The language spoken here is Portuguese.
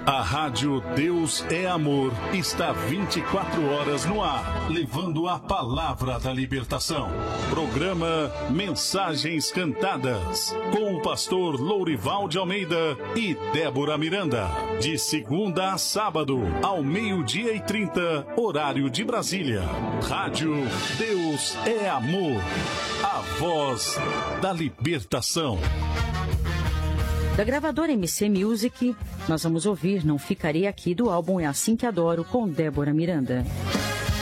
A Rádio Deus é Amor está 24 horas no ar, levando a palavra da libertação. Programa Mensagens Cantadas, com o pastor Lourival de Almeida e Débora Miranda. De segunda a sábado, ao 12h30, horário de Brasília. Rádio Deus é Amor, a voz da libertação. Da gravadora MC Music, nós vamos ouvir Não Ficarei Aqui, do álbum É Assim Que Adoro, com Débora Miranda.